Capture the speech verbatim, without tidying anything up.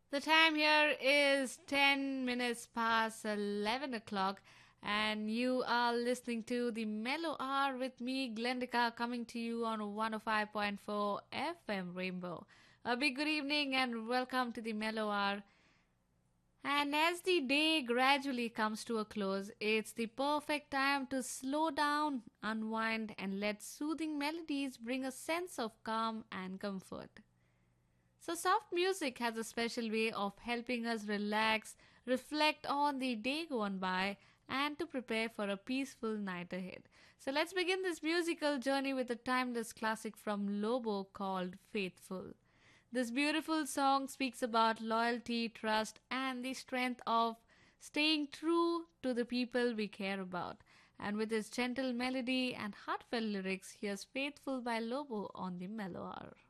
The time here is ten minutes past eleven o'clock, and you are listening to the Mellow Hour with me, Glendika, coming to you on one oh five point four F M Rainbow. A big good evening and welcome to the Mellow Hour. And as the day gradually comes to a close, it's the perfect time to slow down, unwind, and let soothing melodies bring a sense of calm and comfort. So, soft music has a special way of helping us relax, reflect on the day gone by, and to prepare for a peaceful night ahead. So, let's begin this musical journey with a timeless classic from Lobo called Faithful. This beautiful song speaks about loyalty, trust, and the strength of staying true to the people we care about. And with its gentle melody and heartfelt lyrics, here's Faithful by Lobo on the Mellow Hour.